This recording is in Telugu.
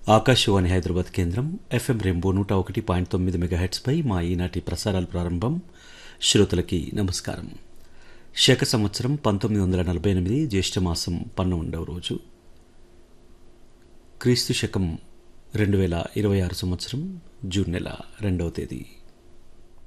ఆకాశవాణి హైదరాబాద్ కేంద్రం ఎఫ్ఎం రెయిన్బో 101.9 మెగాహెట్స్పై మా ఈనాటి ప్రసారాలు ప్రారంభం. శ్రోతలకి నమస్కారం. శక సంవత్సరం 1948 జ్యేష్ఠమాసం 12వ రోజు, క్రీస్తు శకం 2026 సంవత్సరం జూన్ నెల 2వ తేదీ.